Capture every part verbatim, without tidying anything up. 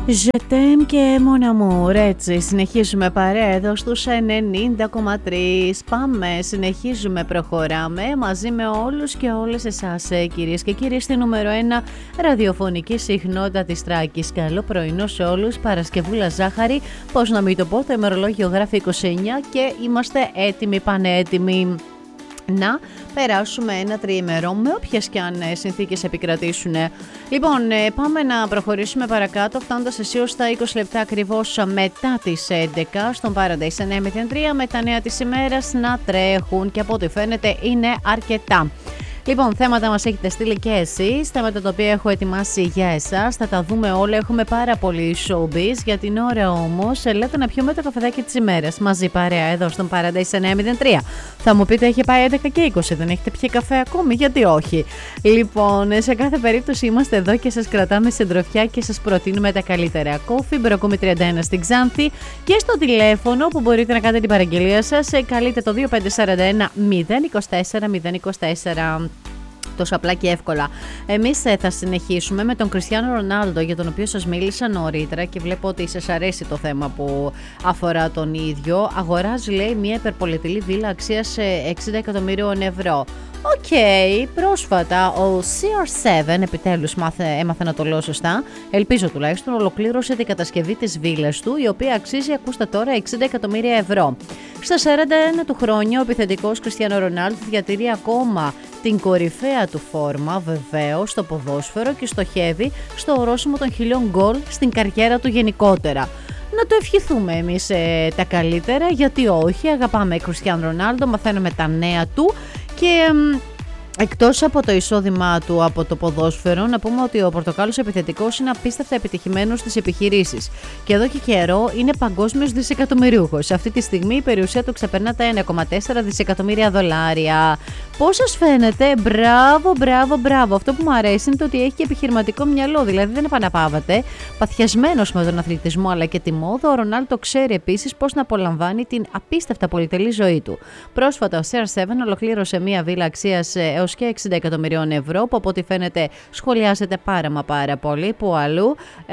Je t'aime και mon amour, έτσι συνεχίζουμε παρέα εδώ στους ενενήντα κόμμα τρία. Πάμε, συνεχίζουμε, προχωράμε μαζί με όλους και όλες εσάς, κυρίες και κύριοι, στη νούμερο ένα ραδιοφωνική συχνότητα της Τράκης. Καλό πρωινό σε όλους, Παρασκευούλα ζάχαρη, πώς να μην το πω, το ημερολόγιο γράφει είκοσι εννιά και είμαστε έτοιμοι, πανέτοιμοι να περάσουμε ένα τριήμερο με όποιες και αν συνθήκες επικρατήσουν. Λοιπόν, πάμε να προχωρήσουμε παρακάτω, φτάνοντας αισίως στα είκοσι λεπτά ακριβώς μετά τις έντεκα στον Paradise εννιά μηδέν τρία, με τα νέα της ημέρας να τρέχουν και από ό,τι φαίνεται είναι αρκετά. Λοιπόν, θέματα μας έχετε στείλει και εσείς, θέματα τα οποία έχω ετοιμάσει για εσάς, θα τα δούμε όλα, έχουμε πάρα πολύ showbiz. Για την ώρα όμως, λέτε να πιούμε το καφεδάκι της ημέρας, μαζί παρέα εδώ στον Paradise εννιά μηδέν τρία. Θα μου πείτε, έχει πάει έντεκα και είκοσι, δεν έχετε πιει καφέ ακόμη, γιατί όχι? Λοιπόν, σε κάθε περίπτωση είμαστε εδώ και σας κρατάμε συντροφιά και σας προτείνουμε τα καλύτερα. Κόφι, Μπροκόμη τριάντα ένα στην Ξάνθη, και στο τηλέφωνο που μπορείτε να κάνετε την παραγγελία σας, καλείτε το δύο πέντε τέσσερα ένα μηδέν είκοσι τέσσερα μηδέν είκοσι τέσσερα. Τόσο απλά και εύκολα. Εμείς θα συνεχίσουμε με τον Κριστιάνο Ρονάλντο, για τον οποίο σας μίλησα νωρίτερα και βλέπω ότι σας αρέσει το θέμα που αφορά τον ίδιο. Αγοράζει, λέει, μια υπερπολιτελή βίλα αξίας εξήντα εκατομμυρίων ευρώ. Οκ, okay, πρόσφατα ο σι αρ επτά, επιτέλους μάθε, έμαθε να το λέω σωστά, ελπίζω τουλάχιστον, ολοκλήρωσε την κατασκευή της βίλας του, η οποία αξίζει, ακούστε τώρα, εξήντα εκατομμύρια ευρώ. Στα σαράντα ένα του χρόνια, ο επιθετικός Κριστιάνο Ρονάλντο διατηρεί ακόμα την κορυφαία του φόρμα, βεβαίως, στο ποδόσφαιρο, και στοχεύει στο ορόσημο των χιλιών γκολ στην καριέρα του γενικότερα. Να το ευχηθούμε εμείς ε, τα καλύτερα, γιατί όχι, αγαπάμε Κριστιάνο Ρονάλντο, μαθαίνουμε τα νέα του και... Ε, εκτός από το εισόδημά του από το ποδόσφαιρο, να πούμε ότι ο Πορτοκάλος επιθετικός είναι απίστευτα επιτυχημένος στις επιχειρήσεις και εδώ και καιρό είναι παγκόσμιος δισεκατομμυριούχος. Αυτή τη στιγμή η περιουσία του ξεπερνά τα ένα κόμμα τέσσερα δισεκατομμύρια δολάρια. Πώς σας φαίνεται? Μπράβο, μπράβο, μπράβο. Αυτό που μου αρέσει είναι το ότι έχει και επιχειρηματικό μυαλό, δηλαδή δεν επαναπάβατε. Παθιασμένος με τον αθλητισμό αλλά και τη μόδα, ο Ρονάλντο ξέρει επίσης πώς να απολαμβάνει την απίστευτα πολυτελή ζωή του. Πρόσφατα ο σι αρ επτά ολοκλήρωσε μια βίλα αξίας έως και εξήντα εκατομμυρίων ευρώ, που από ό,τι φαίνεται σχολιάζεται πάρα μα πάρα πολύ. Που αλλού,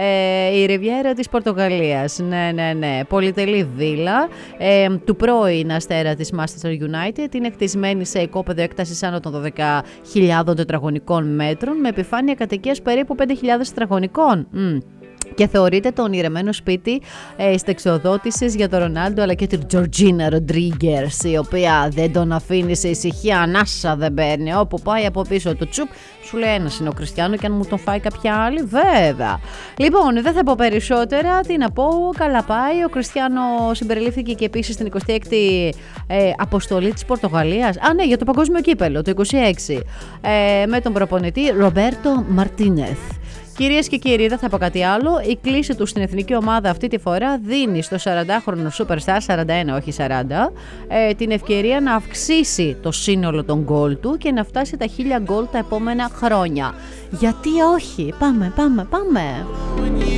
ε, η Ριβιέρα της Πορτογαλίας. Ναι, ναι, ναι. Πολυτελή βίλα ε, του πρώην αστέρα της Manchester United. Είναι κτισμένη σε οικόπεδο έκτασης άνω των δώδεκα χιλιάδων τετραγωνικών μέτρων, με επιφάνεια κατοικίας περίπου πέντε χιλιάδες τετραγωνικών. Mm. Και θεωρείται το ονειρεμένο σπίτι ε, στεξιοδότησης για τον Ρονάλντο αλλά και την Τζορτζίνα Ροντρίγκερς, η οποία δεν τον αφήνει σε ησυχία, ανάσα δεν παίρνει. Όπου πάει από πίσω του τσουπ, σου λέει ένας είναι ο Κριστιάνο, και αν μου τον φάει κάποια άλλη, βέβαια. Λοιπόν, δεν θα πω περισσότερα. Τι να πω, καλά πάει. Ο Κριστιάνο συμπεριλήφθηκε και επίσης στην εικοστή έκτη ε, αποστολή της Πορτογαλίας. Α, ναι, για το παγκόσμιο κύπελο, το είκοσι έξι. Ε, με τον προπονητή Ρομπέρτο Μαρτίνεθ. Κυρίες και κύριοι, δεν θα πω κάτι άλλο. Η κλίση του στην εθνική ομάδα αυτή τη φορά δίνει στο σαραντάχρονο Superstar, σαράντα ένα όχι σαράντα, ε, την ευκαιρία να αυξήσει το σύνολο των γκολ του και να φτάσει τα χίλια γκολ τα επόμενα χρόνια. Γιατί όχι? Πάμε, πάμε, πάμε!